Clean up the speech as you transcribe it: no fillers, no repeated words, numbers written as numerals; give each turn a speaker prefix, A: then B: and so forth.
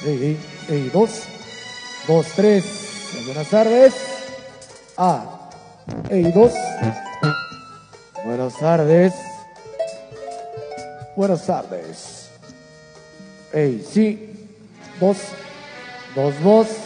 A: Dos, dos, tres. Buenas tardes. Dos. Buenas tardes. Buenas tardes. Sí. Dos, dos, dos.